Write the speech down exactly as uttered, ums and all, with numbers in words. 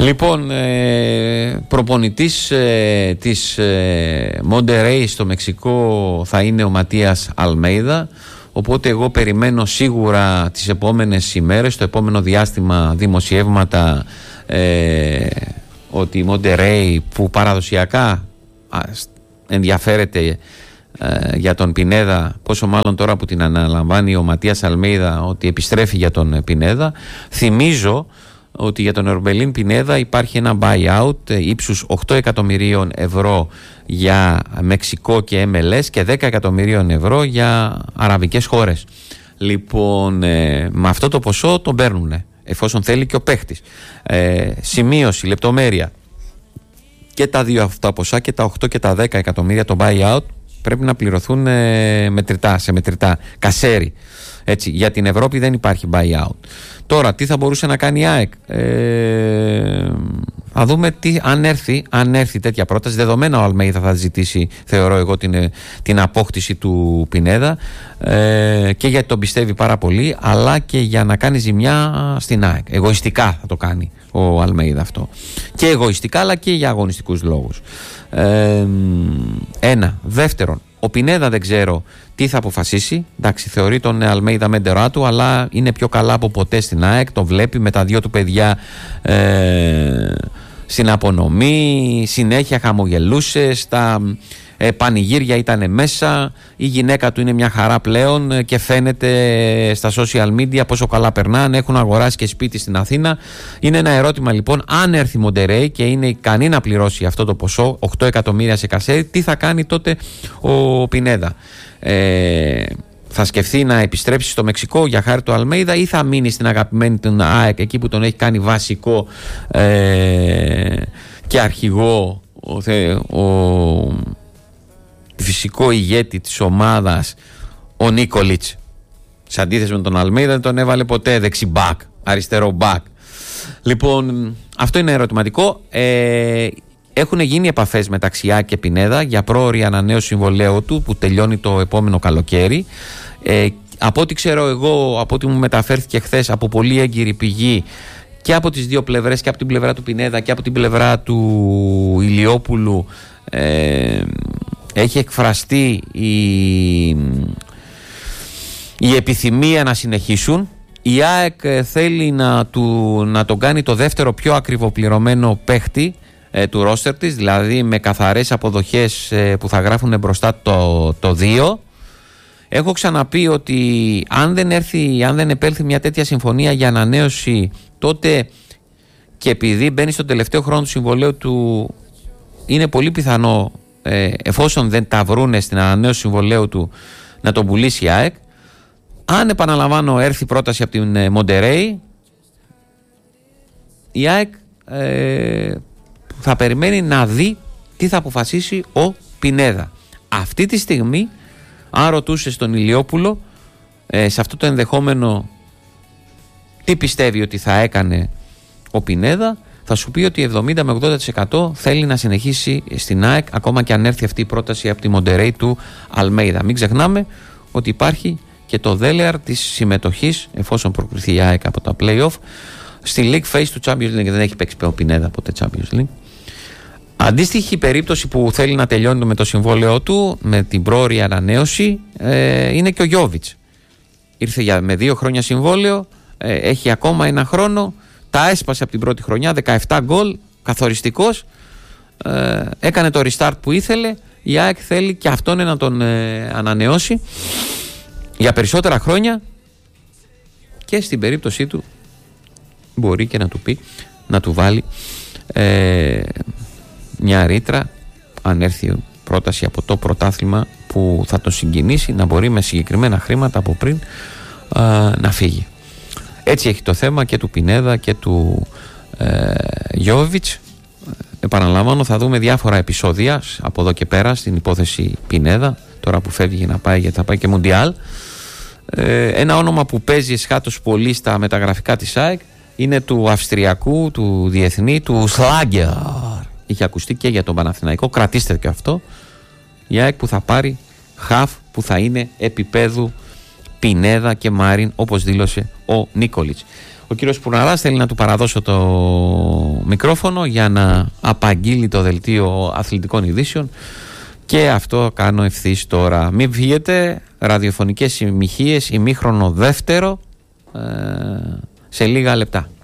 Λοιπόν, ε, προπονητής ε, της ε, Monterrey στο Μεξικό θα είναι ο Ματίας Αλμέιδα, οπότε εγώ περιμένω σίγουρα τις επόμενες ημέρες, το επόμενο διάστημα, δημοσιεύματα ε, ότι η Monterrey, που παραδοσιακά α, ενδιαφέρεται ε, για τον Πινέδα, πόσο μάλλον τώρα που την αναλαμβάνει ο Ματίας Αλμέιδα, ότι επιστρέφει για τον Πινέδα. Θυμίζω ότι για τον Ορμπελίν Πινέδα υπάρχει ένα buyout ύψους οκτώ εκατομμυρίων ευρώ για Μεξικό και εμ ελ ες και δέκα εκατομμυρίων ευρώ για αραβικές χώρες. Λοιπόν, ε, με αυτό το ποσό τον παίρνουν, εφόσον θέλει και ο παίχτης. Ε, σημείωση, λεπτομέρεια. Και τα δύο αυτά ποσά, και τα οκτώ και τα δέκα εκατομμύρια το buyout, πρέπει να πληρωθούν ε, μετρητά, σε μετρητά, κασέρι. Έτσι, για την Ευρώπη δεν υπάρχει buyout. Τώρα, τι θα μπορούσε να κάνει η ΑΕΚ? Ε, θα δούμε τι, αν, έρθει, αν έρθει τέτοια πρόταση. Δεδομένα ο Αλμέιδα θα ζητήσει, θεωρώ εγώ, την, την απόκτηση του Πινέδα, ε, και γιατί τον πιστεύει πάρα πολύ, αλλά και για να κάνει ζημιά στην ΑΕΚ. Εγωιστικά θα το κάνει ο Αλμέιδα αυτό. Και εγωιστικά, αλλά και για αγωνιστικούς λόγους. Ε, ένα. Δεύτερον, ο Πινέδα δεν ξέρω τι θα αποφασίσει. Εντάξει, θεωρεί τον Αλμέιδα μεντερά του, αλλά είναι πιο καλά από ποτέ στην ΑΕΚ. Το βλέπει με τα δυο του παιδιά ε, στην απονομή. Συνέχεια χαμογελούσε. Στα ε, πανηγύρια ήταν μέσα. Η γυναίκα του είναι μια χαρά πλέον και φαίνεται στα social media πόσο καλά περνάνε. Έχουν αγοράσει και σπίτι στην Αθήνα. Είναι ένα ερώτημα λοιπόν, αν έρθει η Monterrey και είναι ικανή να πληρώσει αυτό το ποσό, οκτώ εκατομμύρια σε κασέρι, τι θα κάνει τότε ο Πινέδα? Ε, θα σκεφτεί να επιστρέψει στο Μεξικό για χάρη του Αλμέιδα, ή θα μείνει στην αγαπημένη του ΑΕΚ, εκεί που τον έχει κάνει βασικό ε, και αρχηγό, ο, ο φυσικό ηγέτη της ομάδας, ο Νίκολιτς? Σε αντίθεση με τον Αλμέιδα, δεν τον έβαλε ποτέ δεξιμπάκ, αριστερό μπακ. Λοιπόν, αυτό είναι ερωτηματικό. ε, Έχουν γίνει επαφές μεταξύ ΑΕΚ και Πινέδα για πρόωρη ανανέωση συμβολαίου του που τελειώνει το επόμενο καλοκαίρι. Ε, από ό,τι ξέρω εγώ, από ό,τι μου μεταφέρθηκε χθες από πολύ έγκυρη πηγή, και από τις δύο πλευρές, και από την πλευρά του Πινέδα και από την πλευρά του Ηλιόπουλου, ε, έχει εκφραστεί η, η επιθυμία να συνεχίσουν. Η ΑΕΚ θέλει να, του, να τον κάνει το δεύτερο πιο ακριβοπληρωμένο παίχτη ε, του ρόστερ της, δηλαδή με καθαρές αποδοχές ε, που θα γράφουν μπροστά το, το δύο. Έχω ξαναπεί ότι αν δεν, έρθει, αν δεν επέλθει μια τέτοια συμφωνία για ανανέωση, τότε, και επειδή μπαίνει στον τελευταίο χρόνο του συμβολαίου του, είναι πολύ πιθανό, ε, εφόσον δεν τα βρούνε στην ανανέωση συμβολαίου του, να τον πουλήσει η ΑΕΚ. Αν, επαναλαμβάνω, έρθει πρόταση από την Monterrey, η ΑΕΚ ε, θα περιμένει να δει τι θα αποφασίσει ο Πινέδα. Αυτή τη στιγμή, αν ρωτούσε τον Ηλιόπουλο ε, σε αυτό το ενδεχόμενο τι πιστεύει ότι θα έκανε ο Πινέδα, θα σου πει ότι εβδομήντα με ογδόντα τοις εκατό θέλει να συνεχίσει στην ΑΕΚ, ακόμα και αν έρθει αυτή η πρόταση από τη Monterrey του Αλμέιδα. Μην ξεχνάμε ότι υπάρχει και το δέλεαρ της συμμετοχής, εφόσον προκριθεί η ΑΕΚ από τα play-off, στη League Phase του Champions League. Δεν έχει παίξει ο Πινέδα ποτέ Champions League. Αντίστοιχη περίπτωση που θέλει να τελειώνει με το συμβόλαιό του, με την πρόωρη ανανέωση, ε, είναι και ο Γιόβιτς. Ήρθε για, με δύο χρόνια συμβόλαιο, ε, έχει ακόμα ένα χρόνο, τα έσπασε από την πρώτη χρονιά, δεκαεπτά γκολ, καθοριστικός, ε, έκανε το restart που ήθελε. Η ΑΕΚ θέλει και αυτόν να τον ε, ανανεώσει για περισσότερα χρόνια, και στην περίπτωσή του μπορεί και να του πει να του βάλει ε, μια ρήτρα, αν έρθει πρόταση από το πρωτάθλημα που θα τον συγκινήσει, να μπορεί με συγκεκριμένα χρήματα από πριν α, να φύγει. Έτσι έχει το θέμα και του Πινέδα και του ε, Γιόβιτς. Επαναλαμβάνω, θα δούμε διάφορα επεισόδια από εδώ και πέρα στην υπόθεση Πινέδα, τώρα που φεύγει για να πάει, γιατί θα πάει και Μουντιάλ. Ε, ένα όνομα που παίζει εσχάτως πολύ στα μεταγραφικά της ΑΕΚ είναι του Αυστριακού, του διεθνή, του Σλάγκερ. Είχε ακουστεί και για τον Παναθηναϊκό, κρατήστε και αυτό. Η ΑΕΚ που θα πάρει χαφ που θα είναι επίπεδου Πινέδα και Μάριν, όπως δήλωσε ο Νίκολιτς. Ο κύριος Πουρναράς θέλει να του παραδώσω το μικρόφωνο για να απαγγείλει το δελτίο αθλητικών ειδήσεων και αυτό κάνω ευθύς τώρα. Μην βγείτε, ραδιοφωνικές ημιχίες, ημίχρονο δεύτερο, ε, σε λίγα λεπτά.